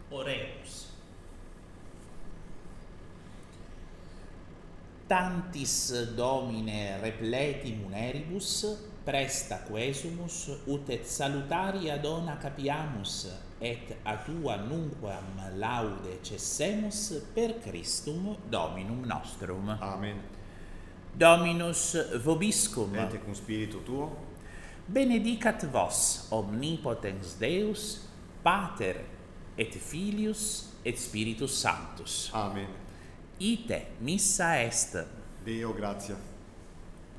Oremus. Tantis Domine repleti muneribus, presta quesumus, ut et salutaria dona capiamus, et a tua nunquam laude cessemus per Christum Dominum nostrum. Amen. Dominus vobiscum. Et cum spiritu tuo. Benedicat vos omnipotens Deus, Pater et Filius et Spiritus Sanctus. Amen. Ite missa est. Deo gratia.